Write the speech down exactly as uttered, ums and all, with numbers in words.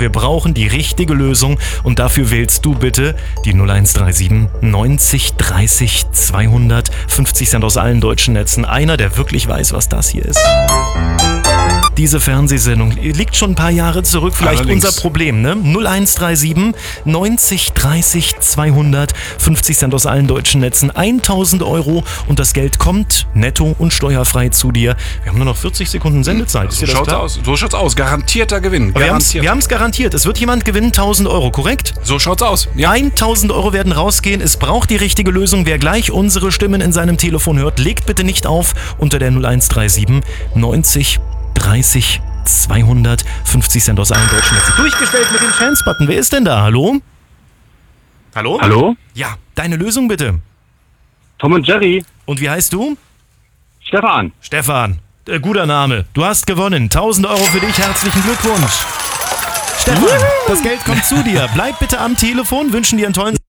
wir brauchen die richtige Lösung und dafür wählst du bitte die null eins drei sieben neunzig dreißig zweihundert, fünfzig Cent aus allen deutschen Netzen. Einer, der wirklich weiß, was das hier ist. Diese Fernsehsendung liegt schon ein paar Jahre zurück, vielleicht Allerdings. unser Problem, ne? null eins drei sieben neunzig dreißig zweihundert, fünfzig Cent aus allen deutschen Netzen, tausend Euro und das Geld kommt netto und steuerfrei zu dir. Wir haben nur noch vierzig Sekunden Sendezeit. Ist so, dir das schaut's klar? aus. so schaut's aus. Garantierter Gewinn. Garantiert. Wir haben es garantiert. Es wird jemand gewinnen, tausend Euro, korrekt? So schaut's aus. Ja. tausend Euro werden rausgehen. Es braucht die richtige Lösung. Wer gleich unsere Stimmen in seinem Telefon hört, legt bitte nicht auf unter der null eins drei sieben neunzig dreißig zweihundert, fünfzig Cent aus allen deutschen Netzen. Durchgestellt mit dem Chance-Button. Wer ist denn da? Hallo? Hallo? Hallo? Ja, deine Lösung bitte. Tom und Jerry. Und wie heißt du? Stefan. Stefan. Äh, guter Name. Du hast gewonnen. tausend Euro für dich. Herzlichen Glückwunsch. Stefan, das Geld kommt zu dir. Bleib bitte am Telefon. Wünschen dir einen tollen...